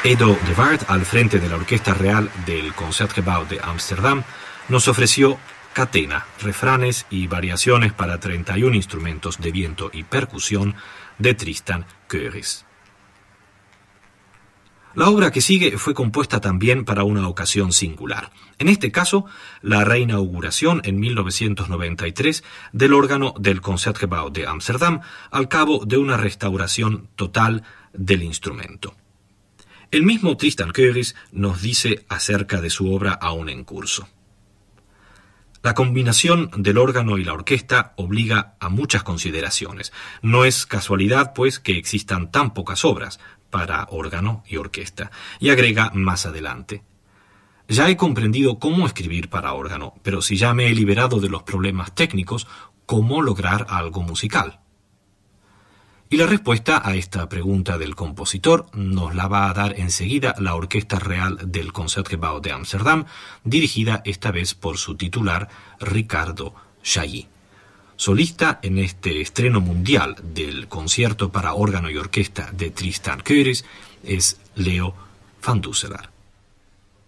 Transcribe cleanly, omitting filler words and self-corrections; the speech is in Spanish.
Edo de Waard, al frente de la Orquesta Real del Concertgebouw de Ámsterdam, nos ofreció Catena, refranes y variaciones para 31 instrumentos de viento y percusión de Tristan Keurys. La obra que sigue fue compuesta también para una ocasión singular. En este caso, la reinauguración en 1993 del órgano del Concertgebouw de Ámsterdam al cabo de una restauración total del instrumento. El mismo Tristan Keurys nos dice acerca de su obra aún en curso. La combinación del órgano y la orquesta obliga a muchas consideraciones. No es casualidad, pues, que existan tan pocas obras para órgano y orquesta. Y agrega más adelante: ya he comprendido cómo escribir para órgano, pero si ya me he liberado de los problemas técnicos, ¿cómo lograr algo musical? Y la respuesta a esta pregunta del compositor nos la va a dar enseguida la Orquesta Real del Concertgebouw de Ámsterdam, dirigida esta vez por su titular, Ricardo Chailly. Solista en este estreno mundial del concierto para órgano y orquesta de Tristan Keurys es Leo van Dusselaar.